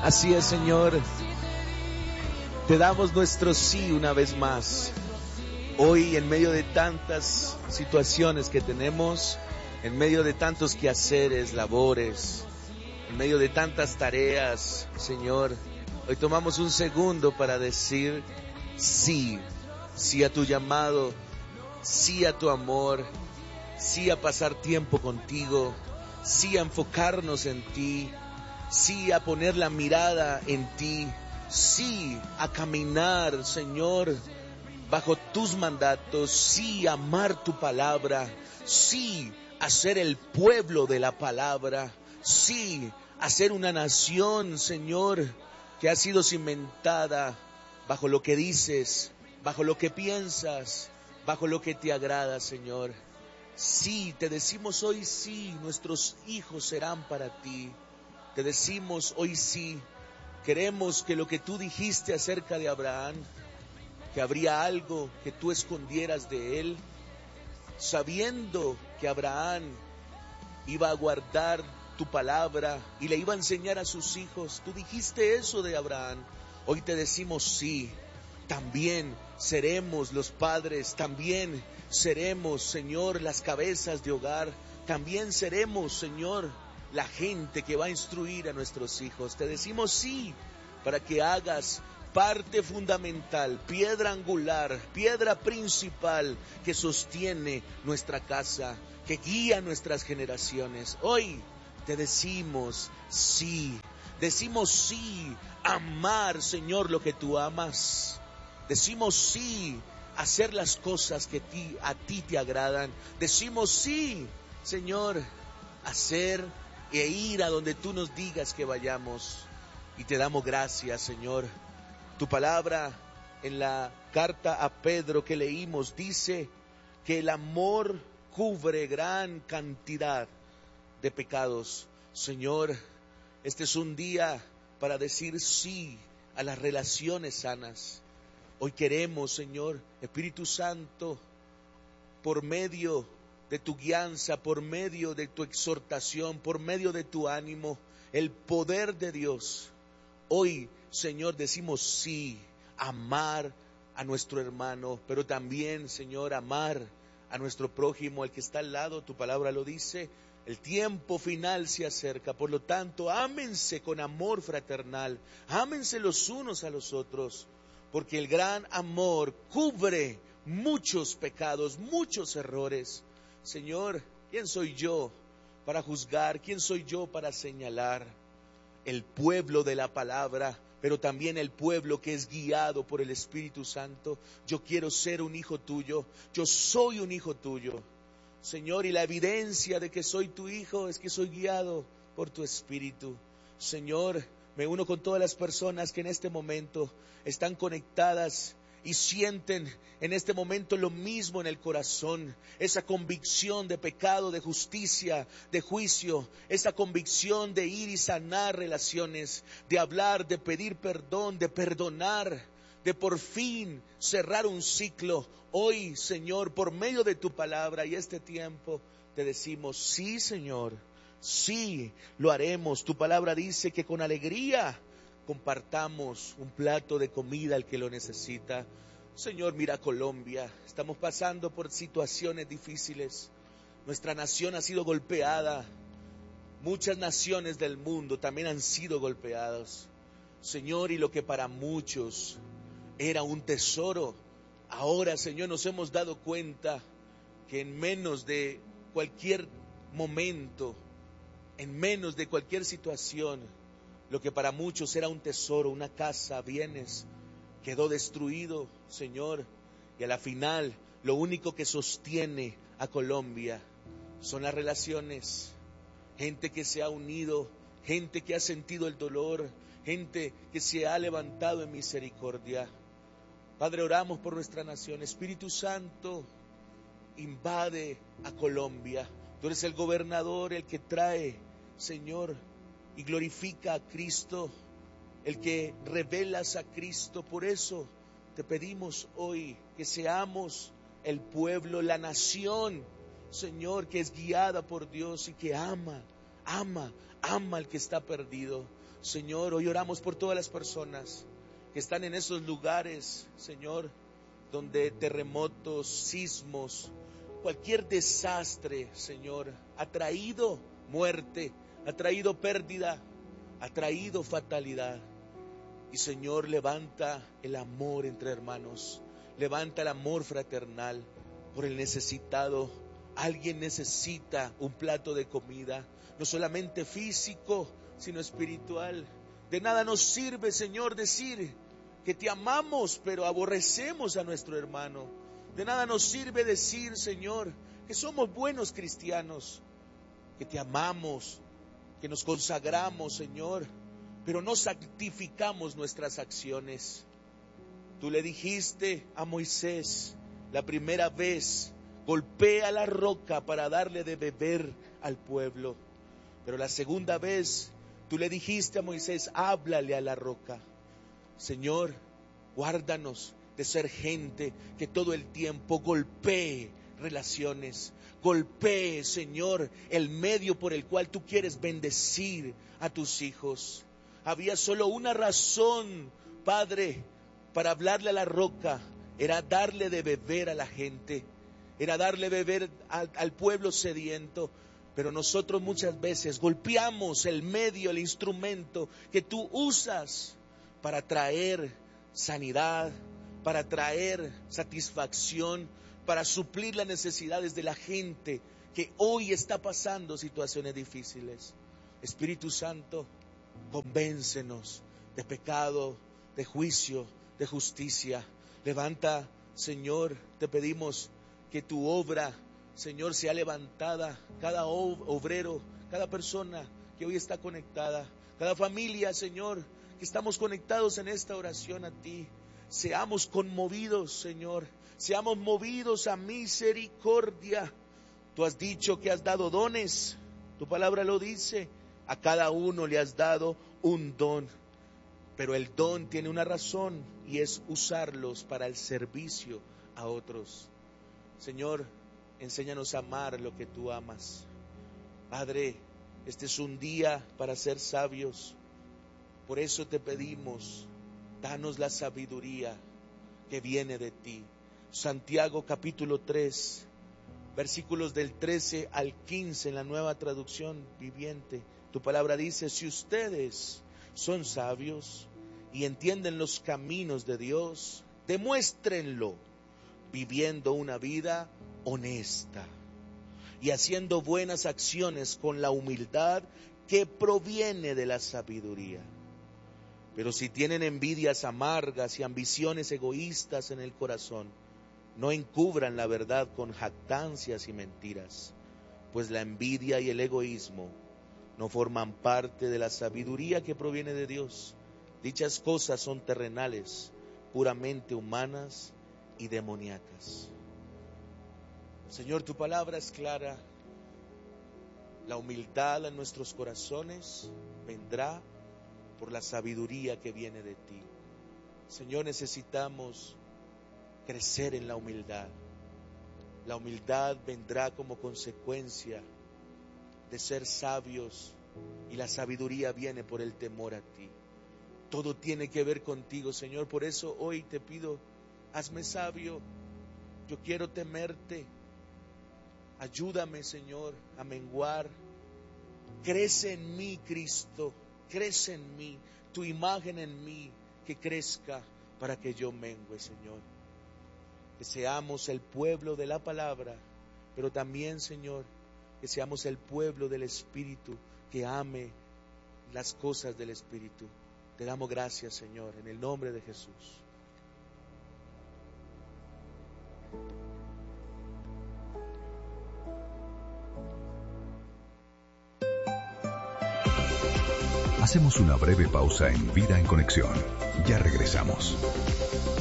Así es, Señor. Te damos nuestro sí una vez más. Hoy, en medio de tantas situaciones que tenemos, en medio de tantos quehaceres, labores, en medio de tantas tareas, Señor, hoy tomamos un segundo para decir sí. Sí a tu llamado, sí a tu amor, sí a pasar tiempo contigo, sí a enfocarnos en ti, sí a poner la mirada en ti, sí a caminar, Señor, bajo tus mandatos, sí a amar tu palabra, sí a ser el pueblo de la palabra, sí a ser una nación, Señor, que ha sido cimentada bajo lo que dices, bajo lo que piensas, bajo lo que te agrada, Señor. Sí, te decimos hoy sí, nuestros hijos serán para ti. Te decimos hoy sí, queremos que lo que tú dijiste acerca de Abraham, que habría algo que tú escondieras de él, sabiendo que Abraham iba a guardar tu palabra y le iba a enseñar a sus hijos. Tú dijiste eso de Abraham. Hoy te decimos sí. También seremos los padres, también seremos, Señor, las cabezas de hogar, también seremos, Señor, la gente que va a instruir a nuestros hijos. Te decimos sí, para que hagas parte fundamental, piedra angular, piedra principal que sostiene nuestra casa, que guía nuestras generaciones. Hoy te decimos sí a amar, Señor, lo que tú amas. Decimos sí a hacer las cosas que a ti te agradan. Decimos sí, Señor, a hacer e ir a donde tú nos digas que vayamos. Y te damos gracias, Señor. Tu palabra en la carta a Pedro que leímos dice que el amor cubre gran cantidad de pecados. Señor, este es un día para decir sí a las relaciones sanas. Hoy queremos, Señor, Espíritu Santo, por medio de tu guianza, por medio de tu exhortación, por medio de tu ánimo, el poder de Dios. Hoy, Señor, decimos sí, amar a nuestro hermano, pero también, Señor, amar a nuestro prójimo, el que está al lado. Tu palabra lo dice, el tiempo final se acerca. Por lo tanto, ámense con amor fraternal, ámense los unos a los otros, porque el gran amor cubre muchos pecados, muchos errores. Señor, ¿quién soy yo para juzgar? ¿Quién soy yo para señalar? El pueblo de la palabra, pero también el pueblo que es guiado por el Espíritu Santo. Yo quiero ser un hijo tuyo, yo soy un hijo tuyo, Señor, y la evidencia de que soy tu hijo es que soy guiado por tu Espíritu. Señor, me uno con todas las personas que en este momento están conectadas y sienten en este momento lo mismo en el corazón, esa convicción de pecado, de justicia, de juicio, esa convicción de ir y sanar relaciones, de hablar, de pedir perdón, de perdonar, de por fin cerrar un ciclo. Hoy, Señor, por medio de tu palabra y este tiempo, te decimos, sí, Señor, sí, lo haremos. Tu palabra dice que con alegría compartamos un plato de comida al que lo necesita. Señor, mira Colombia, estamos pasando por situaciones difíciles. Nuestra nación ha sido golpeada. Muchas naciones del mundo también han sido golpeadas. Señor, y lo que para muchos era un tesoro, ahora, Señor, nos hemos dado cuenta que en menos de cualquier momento, en menos de cualquier situación, lo que para muchos era un tesoro, una casa, bienes, quedó destruido, Señor. Y a la final, lo único que sostiene a Colombia son las relaciones. Gente que se ha unido, gente que ha sentido el dolor, gente que se ha levantado en misericordia. Padre, oramos por nuestra nación. Espíritu Santo, invade a Colombia. Tú eres el gobernador, el que trae, Señor, y glorifica a Cristo, el que revelas a Cristo. Por eso te pedimos hoy que seamos el pueblo, la nación, Señor, que es guiada por Dios y que ama Ama al que está perdido. Señor, hoy oramos por todas las personas que están en esos lugares, Señor, donde terremotos, sismos, cualquier desastre, Señor, ha traído muerte, ha traído pérdida, ha traído fatalidad. Y Señor, levanta el amor entre hermanos, levanta el amor fraternal por el necesitado. Alguien necesita un plato de comida, no solamente físico, sino espiritual. De nada nos sirve, Señor, decir que te amamos, pero aborrecemos a nuestro hermano. De nada nos sirve decir, Señor, que somos buenos cristianos, que te amamos, que nos consagramos, Señor, pero no santificamos nuestras acciones. Tú le dijiste a Moisés la primera vez: golpea la roca para darle de beber al pueblo. Pero la segunda vez tú le dijiste a Moisés: háblale a la roca. Señor, guárdanos de ser gente que todo el tiempo golpee relaciones, golpee, Señor, el medio por el cual tú quieres bendecir a tus hijos. Había solo una razón, Padre, para hablarle a la roca: era darle de beber a la gente, era darle beber al pueblo sediento. Pero nosotros muchas veces golpeamos el medio, el instrumento que tú usas para traer sanidad, para traer satisfacción, para suplir las necesidades de la gente que hoy está pasando situaciones difíciles. Espíritu Santo, convéncenos de pecado, de juicio, de justicia. Levanta, Señor, te pedimos que tu obra, Señor, sea levantada. Cada obrero, cada persona que hoy está conectada, cada familia, Señor, que estamos conectados en esta oración a ti. Seamos conmovidos, Señor, seamos movidos a misericordia. Tú has dicho que has dado dones, tu palabra lo dice, a cada uno le has dado un don, pero el don tiene una razón y es usarlos para el servicio a otros. Señor, enséñanos a amar lo que tú amas. Padre, este es un día para ser sabios, por eso te pedimos, danos la sabiduría que viene de ti. Santiago capítulo 3, versículos del 13 al 15 en la Nueva Traducción Viviente. Tu palabra dice: si ustedes son sabios y entienden los caminos de Dios, demuéstrenlo viviendo una vida honesta y haciendo buenas acciones con la humildad que proviene de la sabiduría. Pero si tienen envidias amargas y ambiciones egoístas en el corazón, no encubran la verdad con jactancias y mentiras, pues la envidia y el egoísmo no forman parte de la sabiduría que proviene de Dios. Dichas cosas son terrenales, puramente humanas y demoníacas. Señor, tu palabra es clara. La humildad en nuestros corazones vendrá por la sabiduría que viene de ti. Señor, necesitamos crecer en la humildad. La humildad vendrá como consecuencia de ser sabios, y la sabiduría viene por el temor a ti. Todo tiene que ver contigo, Señor. Por eso hoy te pido, hazme sabio. Yo quiero temerte. Ayúdame, Señor, a menguar. Crece en mí, Cristo. Crece en mí, tu imagen en mí, que crezca para que yo mengue, Señor. Que seamos el pueblo de la palabra, pero también, Señor, que seamos el pueblo del Espíritu, que ame las cosas del Espíritu. Te damos gracias, Señor, en el nombre de Jesús. Hacemos una breve pausa en Vida en Conexión. Ya regresamos.